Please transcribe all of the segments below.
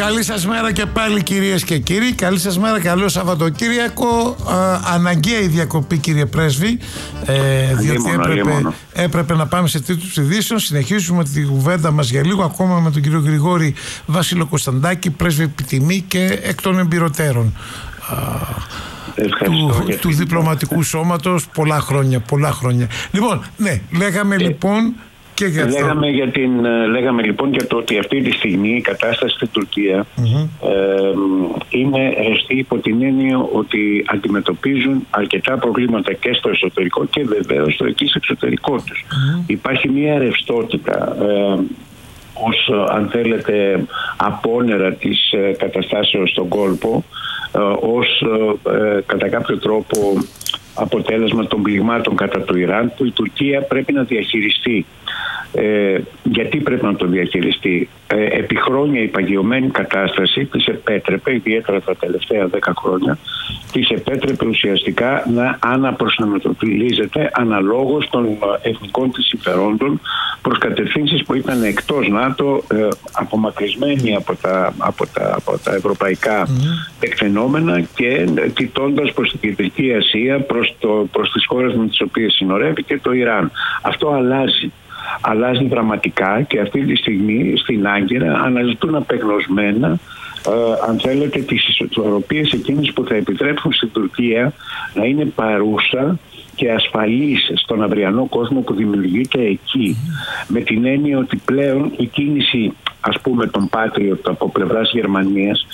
Καλή σας μέρα και πάλι, κυρίες και κύριοι. Καλή σας μέρα, καλό Σαββατοκύριακο. Αναγκαία η διακοπή, κύριε Πρέσβη, διότι έπρεπε να πάμε σε τίτλους ειδήσεων. Συνεχίζουμε τη κουβέντα μας για λίγο ακόμα με τον κύριο Γρηγόρη Βασιλοκωνσταντάκη, πρέσβη επιτιμή και εκ των εμπειροτέρων του διπλωματικού σώματος. Πολλά χρόνια. Λοιπόν, ναι, λέγαμε λοιπόν και για αυτό. Λέγαμε λοιπόν για το ότι αυτή τη στιγμή η κατάσταση στην Τουρκία είναι ρευστή υπό την έννοια ότι αντιμετωπίζουν αρκετά προβλήματα και στο εσωτερικό και βεβαίως στο εκεί εξωτερικό τους. Υπάρχει μια ρευστότητα ως, αν θέλετε, απόνερα της καταστάσεως στον κόλπο, ως κατά κάποιο τρόπο αποτέλεσμα των πληγμάτων κατά του Ιράν, που η Τουρκία πρέπει να διαχειριστεί. Γιατί πρέπει να το διαχειριστεί? Επί χρόνια η παγιωμένη κατάσταση της επέτρεπε, ιδιαίτερα τα τελευταία 10 χρόνια, της επέτρεπε ουσιαστικά να αναπροσανατολίζεται αναλόγως των εθνικών της συμφερόντων προς κατευθύνσεις που ήταν εκτός ΝΑΤΟ, απομακρυσμένοι από τα ευρωπαϊκά τεκτενόμενα και κοιτώντας προς την Κεντρική Ασία, προς τις χώρες με τις οποίες συνορεύει και το Ιράν. Αυτό αλλάζει δραματικά και αυτή τη στιγμή στην Άγκυρα αναζητούν απεγνωσμένα, αν θέλετε, τις ισορροπίες εκείνες που θα επιτρέψουν στην Τουρκία να είναι παρούσα και ασφαλής στον αυριανό κόσμο που δημιουργείται εκεί. Με την έννοια ότι πλέον η κίνηση, ας πούμε, των Patriot από πλευράς Γερμανίας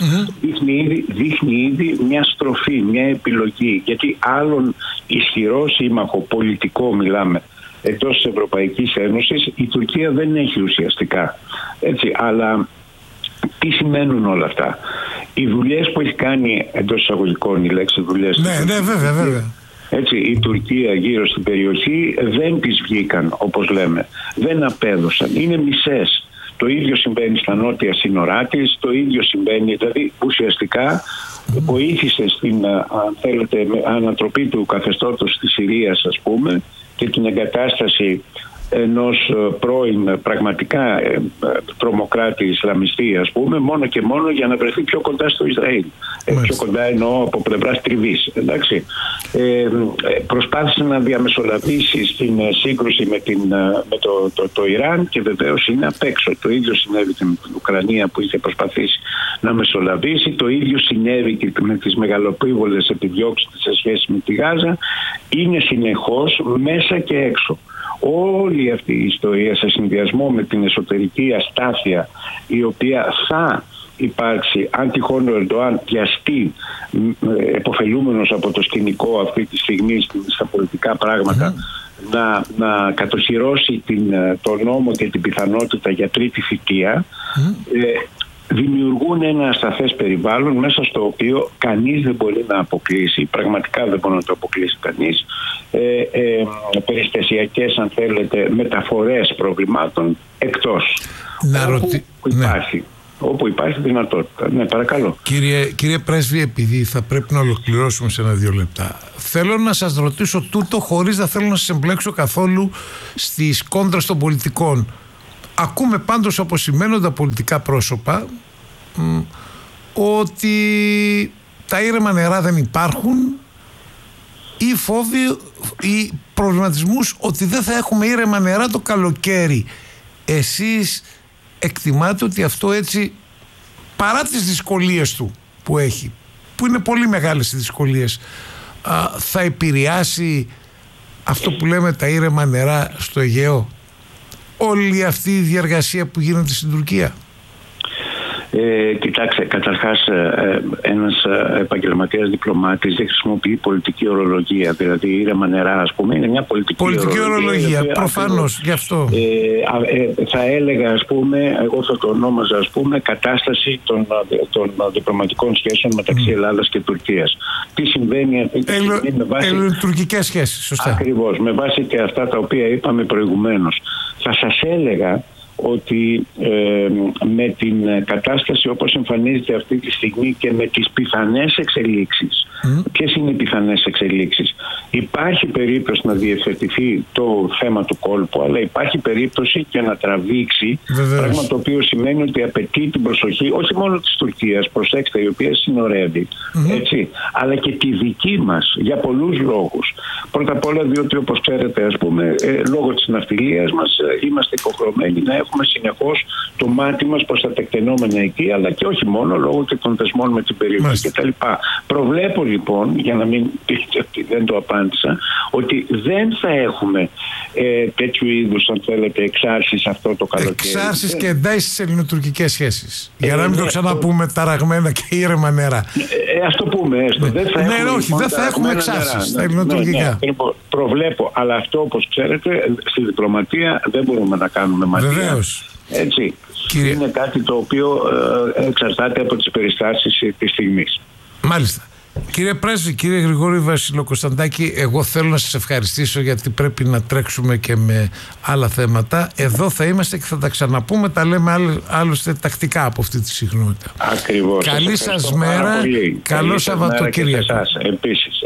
δείχνει ήδη μια στροφή, μια επιλογή. Γιατί άλλον ισχυρό σύμμαχο, πολιτικό μιλάμε, εντός της Ευρωπαϊκής Ένωσης η Τουρκία δεν έχει ουσιαστικά. Έτσι, αλλά τι σημαίνουν όλα αυτά? Οι δουλειές που έχει κάνει, εντός εισαγωγικών η λέξη δουλειές, ναι, βέβαια. Έτσι, η Τουρκία γύρω στην περιοχή δεν τις βγήκαν, όπως λέμε. Δεν απέδωσαν. Είναι μισές. Το ίδιο συμβαίνει στα νότια σύνορά της, το ίδιο συμβαίνει, δηλαδή ουσιαστικά βοήθησε στην, αν θέλετε, ανατροπή του καθεστώτος της Συρίας, ας πούμε, και την εγκατάσταση ενός πρώην πραγματικά τρομοκράτη Ισλαμιστή, ας πούμε, μόνο και μόνο για να βρεθεί πιο κοντά στο Ισραήλ. Πιο κοντά εννοώ από πλευράς τριβής. Εντάξει. Προσπάθησε να διαμεσολαβήσει στην σύγκρουση με το Ιράν και βεβαίως είναι απ' έξω. Το ίδιο συνέβη και με την Ουκρανία που είχε προσπαθήσει να μεσολαβήσει. Το ίδιο συνέβη και με τις μεγαλοπίβολες επιδιώξεις σε σχέση με τη Γάζα. Είναι συνεχώς μέσα και έξω. Όλη αυτή η ιστορία σε συνδυασμό με την εσωτερική αστάθεια η οποία θα υπάρξει αν τυχόν ο Ερντοάν βιαστεί, επωφελούμενος από το σκηνικό αυτή τη στιγμή στα πολιτικά πράγματα, να κατοχυρώσει τον νόμο και την πιθανότητα για τρίτη θητεία, δημιουργούν ένα ασταθές περιβάλλον μέσα στο οποίο κανείς δεν μπορεί να αποκλείσει, πραγματικά δεν μπορεί να το αποκλείσει κανείς, περιστασιακές, αν θέλετε, μεταφορές προβλημάτων εκτός. Όπου υπάρχει δυνατότητα. Ναι, παρακαλώ. Κύριε Πρέσβη, επειδή θα πρέπει να ολοκληρώσουμε σε 1-2 λεπτά, θέλω να σας ρωτήσω τούτο χωρίς να θέλω να σας εμπλέξω καθόλου στις κόντρες των πολιτικών. Ακούμε πάντως από σημαίνοντα πολιτικά πρόσωπα ότι τα ήρεμα νερά δεν υπάρχουν ή φόβοι ή προβληματισμούς ότι δεν θα έχουμε ήρεμα νερά το καλοκαίρι. Εσείς εκτιμάτε ότι αυτό έτσι, παρά τις δυσκολίες του που έχει, που είναι πολύ μεγάλες οι δυσκολίες, θα επηρεάσει αυτό που λέμε τα ήρεμα νερά στο Αιγαίο, όλη αυτή η διαργασία που γίνεται στην Τουρκία? Κοιτάξτε, καταρχάς ένας επαγγελματίας διπλωμάτης δεν χρησιμοποιεί πολιτική ορολογία. Δηλαδή ήρεμα νερά, ας πούμε, είναι μια πολιτική ορολογία. Προφανώς, γι' αυτό. Θα έλεγα, ας πούμε, εγώ θα το ονόμαζα, ας πούμε, κατάσταση των διπλωματικών σχέσεων μεταξύ Ελλάδας και Τουρκίας. Τι συμβαίνει αυτή τη στιγμή με βάση... Ελληνοτουρκικές σχέσεις, σωστά. Ακριβώς, με βάση και αυτά τα οποία είπαμε προηγουμένως. Θα σας έλεγα ότι με την κατάσταση όπως εμφανίζεται αυτή τη στιγμή και με τις πιθανές εξελίξεις, ποιες είναι οι πιθανές εξελίξεις? Υπάρχει περίπτωση να διευθετηθεί το θέμα του κόλπου, αλλά υπάρχει περίπτωση και να τραβήξει, πράγμα το οποίο σημαίνει ότι απαιτεί την προσοχή όχι μόνο της Τουρκίας, προσέξτε, η οποία συνορεύει, έτσι, αλλά και τη δική μας, για πολλούς λόγους. Πρώτα απ' όλα διότι, όπως ξέρετε, ας πούμε, λόγω της ναυτιλίας μας είμαστε υποχρεωμένοι να έχουμε συνεχώς το μάτι μας προς τα τεκτενόμενα εκεί, αλλά και όχι μόνο, λόγω και των δεσμών με την περιοχή κτλ. Προβλέπω λοιπόν, για να μην πείτε ότι δεν το απάντησα, ότι δεν θα έχουμε τέτοιου είδους, αν θέλετε, εξάρσεις αυτό το καλοκαίρι. Εξάρσεις και εντάσεις στις ελληνοτουρκικές σχέσεις. Για να μην το ξαναπούμε ταραγμένα και ήρεμα νερά. Ας το πούμε έστω. Δεν θα έχουμε, όχι, δεν θα έχουμε εξάρσεις στα ελληνοτουρκικά. Προβλέπω, αλλά αυτό, όπως ξέρετε, στη διπλωματία δεν μπορούμε να κάνουμε μαγεία. Βεβαίως. Έτσι. Κύριε... Είναι κάτι το οποίο εξαρτάται από τις περιστάσεις της στιγμής. Μάλιστα. Κύριε Πρέσβη, κύριε Γρηγόρη Βασιλοκωνσταντάκη, εγώ θέλω να σας ευχαριστήσω, γιατί πρέπει να τρέξουμε και με άλλα θέματα. Εδώ θα είμαστε και θα τα ξαναπούμε, τα λέμε άλλωστε τακτικά από αυτή τη συχνότητα. Ακριβώς. Καλή σας μέρα, καλό Σαββατοκύριακο. Επίσης.